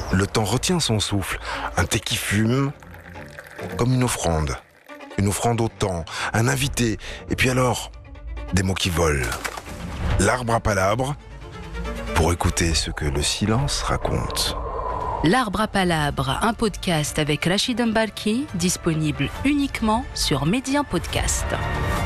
Le temps retient son souffle. Un thé qui fume, comme une offrande. Une offrande au temps, un invité. Et puis alors, des mots qui volent. L'arbre à palabres, pour écouter ce que le silence raconte. L'arbre à palabres, un podcast avec Rachid Mbalki, disponible uniquement sur Média Podcast.